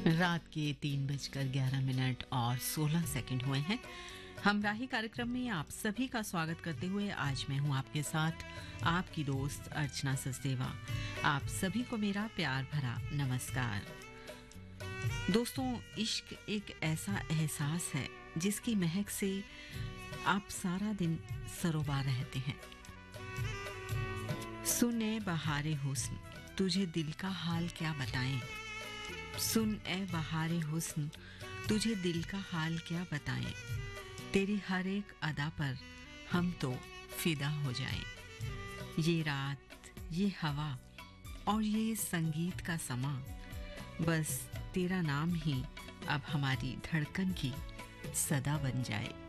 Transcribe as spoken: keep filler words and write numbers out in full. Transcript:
रात के तीन बजकर ग्यारह मिनट और सोलह सेकंड हुए हैं। हमराही कार्यक्रम में आप सभी का स्वागत करते हुए आज मैं हूं आपके साथ आपकी दोस्त अर्चना सचदेवा। आप सभी को मेरा प्यार भरा नमस्कार। दोस्तों, इश्क एक ऐसा एहसास है जिसकी महक से आप सारा दिन सरोबार रहते हैं। सुने बहारे हुस्न, तुझे दिल का हाल क्या बताएं। सुन ए बहारे हुस्न, तुझे दिल का हाल क्या बताएं। तेरी हर एक अदा पर हम तो फिदा हो जाएं। ये रात, ये हवा और ये संगीत का समा, बस तेरा नाम ही अब हमारी धड़कन की सदा बन जाए।